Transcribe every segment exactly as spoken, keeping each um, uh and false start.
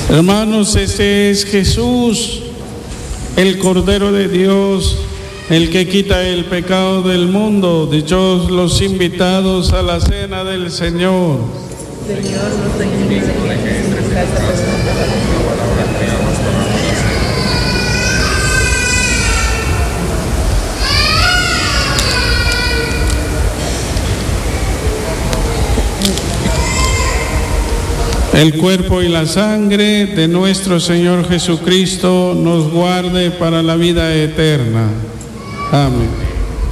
Hermanos, este es Jesús, el Cordero de Dios, el que quita el pecado del mundo. Dichosos los invitados a la cena del Señor. Señor, no soy digno de que entres en casa, pero no palabras que amas para la El cuerpo y la sangre de nuestro Señor Jesucristo nos guarde para la vida eterna. Amén.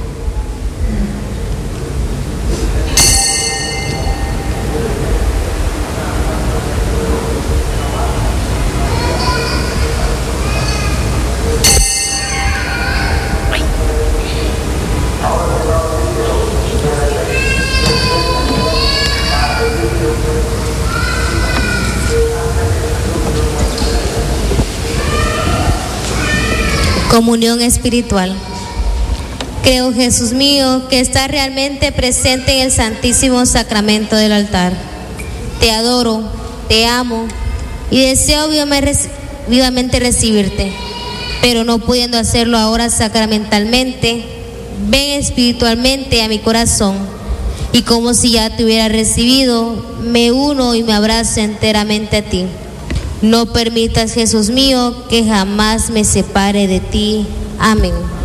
Comunión espiritual. Creo, Jesús mío, que estás realmente presente en el Santísimo Sacramento del altar. Te adoro, te amo y deseo vivamente recibirte, pero no pudiendo hacerlo ahora sacramentalmente, ven espiritualmente a mi corazón y como si ya te hubiera recibido, me uno y me abrazo enteramente a ti. No permitas, Jesús mío, que jamás me separe de ti. Amén.